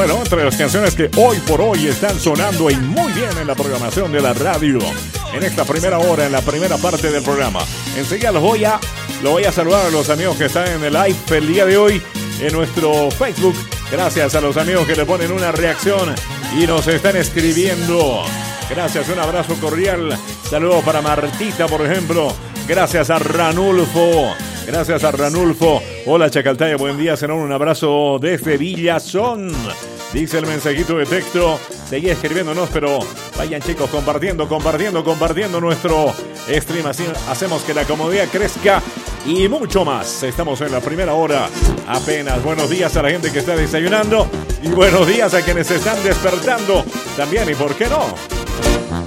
Bueno, entre las canciones que hoy por hoy están sonando y muy bien en la programación de la radio, en esta primera hora, en la primera parte del programa. Enseguida lo voy a saludar a los amigos que están en el live el día de hoy en nuestro Facebook. Gracias a los amigos que le ponen una reacción y nos están escribiendo. Gracias, un abrazo cordial. Saludos para Martita, por ejemplo. Gracias a Ranulfo. Gracias a Ranulfo. Hola, Chacaltaya, buen día, será un abrazo desde Villazón. Dice el mensajito de texto. Seguí escribiéndonos, pero vayan, chicos, compartiendo nuestro stream. Así hacemos que la comodidad crezca y mucho más. Estamos en la primera hora apenas. Buenos días a la gente que está desayunando y buenos días a quienes se están despertando también. ¿Y por qué no?